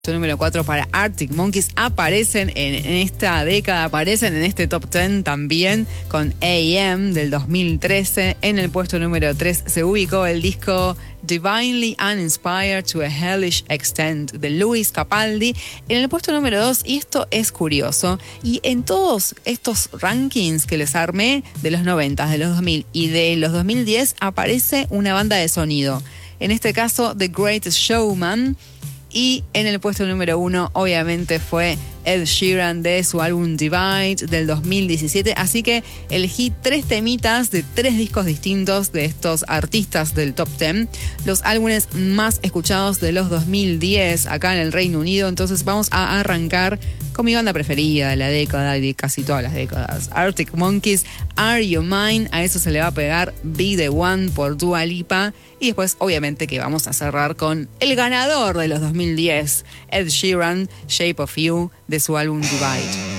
Número 4 para Arctic Monkeys. Aparecen en esta década, aparecen en este top 10 también con AM del 2013. En el puesto número 3 se ubicó el disco Divinely Uninspired to a Hellish Extent de Lewis Capaldi. En el puesto número 2, y esto es curioso, y en todos estos rankings que les armé de los 90, de los 2000 y de los 2010 aparece una banda de sonido. En este caso, The Greatest Showman. Y en el puesto número 1, obviamente, fue Ed Sheeran de su álbum Divide del 2017. Así que elegí 3 temitas de 3 discos distintos de estos artistas del top 10. Los álbumes más escuchados de los 2010 acá en el Reino Unido. Entonces vamos a arrancar con mi banda preferida de la década y de casi todas las décadas. Arctic Monkeys, Are You Mine? A eso se le va a pegar Be The One por Dua Lipa. Y después, obviamente, que vamos a cerrar con el ganador de los 2010, Ed Sheeran, Shape of You, de su álbum Divide.